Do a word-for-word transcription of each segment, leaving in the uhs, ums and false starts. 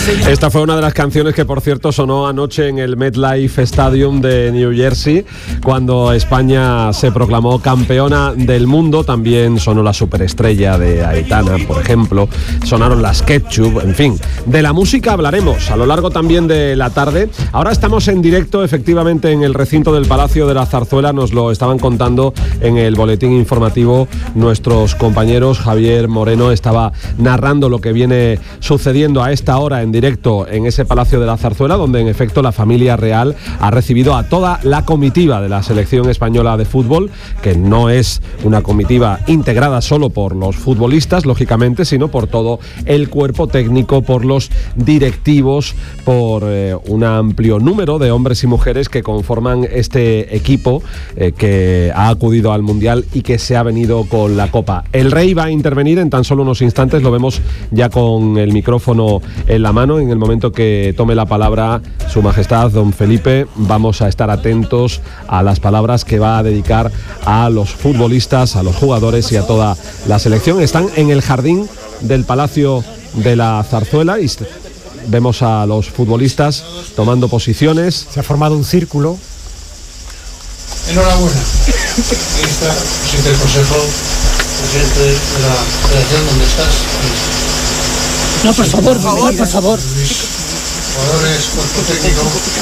Esta fue una de las canciones que, por cierto, sonó anoche en el MetLife Stadium de New Jersey, cuando España se proclamó campeona del mundo. También sonó la superestrella de Aitana, por ejemplo. Sonaron las Ketchup, en fin. De la música hablaremos a lo largo también de la tarde. Ahora estamos en directo, efectivamente, en el recinto del Palacio de la Zarzuela. Nos lo estaban contando en el boletín informativo nuestros compañeros. Javier Moreno estaba narrando lo que viene sucediendo a esta hora en directo en ese Palacio de la Zarzuela, donde en efecto la familia real ha recibido a toda la comitiva de la selección española de fútbol, que no es una comitiva integrada solo por los futbolistas, lógicamente, sino por todo el cuerpo técnico, por los directivos, por eh, un amplio número de hombres y mujeres que conforman este equipo eh, que ha acudido al Mundial y que se ha venido con la Copa. El Rey va a intervenir en tan solo unos instantes, lo vemos ya con el micrófono en la mano. En el momento que tome la palabra Su Majestad Don Felipe, vamos a estar atentos a las palabras que va a dedicar a los futbolistas, a los jugadores y a toda la selección. Están en el jardín del Palacio de la Zarzuela y vemos a los futbolistas tomando posiciones. Se ha formado un círculo. Enhorabuena. Aquí está, presidente del Consejo, presidente de la Federación, ¿dónde estás? No, por favor, por favor, por favor. Jugadores, cuerpo técnico.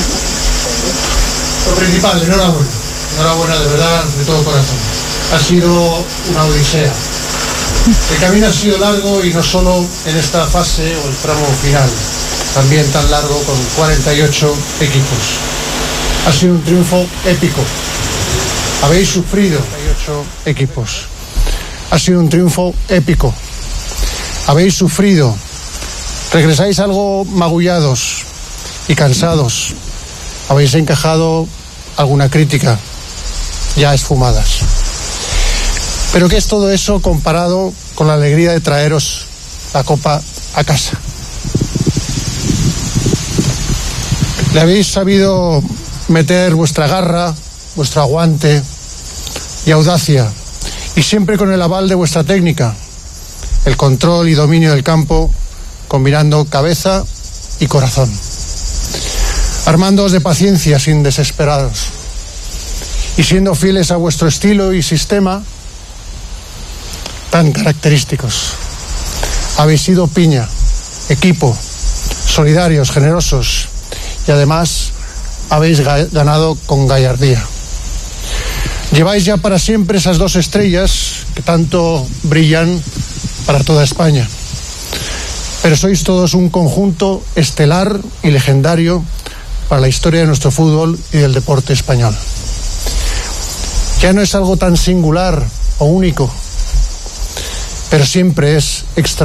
Lo principal, enhorabuena. Enhorabuena, de verdad, de todo corazón. Ha sido una odisea. El camino ha sido largo y no solo en esta fase o el tramo final, también tan largo con cuarenta y ocho equipos. Ha sido un triunfo épico. Habéis sufrido cuarenta y ocho equipos. Ha sido un triunfo épico. Habéis sufrido. Regresáis algo magullados y cansados. Habéis encajado alguna crítica ya esfumadas. Pero ¿qué es todo eso comparado con la alegría de traeros la Copa a casa? Le habéis sabido meter vuestra garra, vuestro aguante y audacia, y siempre con el aval de vuestra técnica, el control y dominio del campo, combinando cabeza y corazón, armándoos de paciencia sin desesperaros, y siendo fieles a vuestro estilo y sistema tan característicos. Habéis sido piña, equipo, solidarios, generosos, y además habéis ganado con gallardía. Lleváis ya para siempre esas dos estrellas que tanto brillan para toda España. Pero sois todos un conjunto estelar y legendario para la historia de nuestro fútbol y del deporte español. Ya no es algo tan singular o único, pero siempre es extra.